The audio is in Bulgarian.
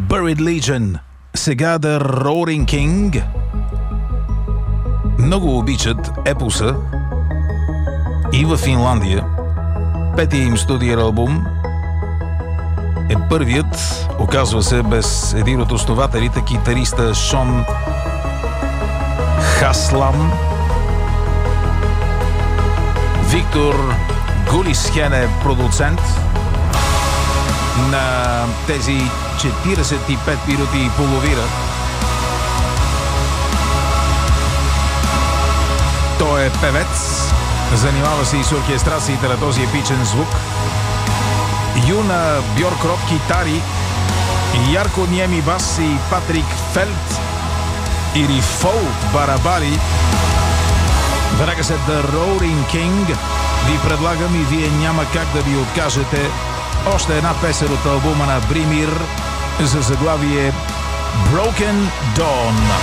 Buried Legion, сега The Roaring King. Много обичат епоса и в Финландия. Петия им студиен албум е първият, оказва се, без един от основателите, китариста Шон Хаслам. Виктор Гулисхен е продуцент на тези 45 минути и половина. Той е певец, занимава се и с оркестрациите на този епичен звук. Юна Бьоркроп китари, Ярко Ниеми бас и Патрик Фелт или Фолт барабари. Веднага след The Roaring King ви предлагам и вие няма как да ви откажете още една песен от албума на Бримир за заглавие Broken Dawn.